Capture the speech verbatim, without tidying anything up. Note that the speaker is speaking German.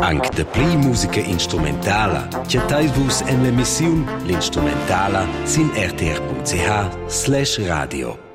Anche da pli musica instrumentala, c'è taivus en l'emissiun l'instrumentala sin r t r punct c h slash radio.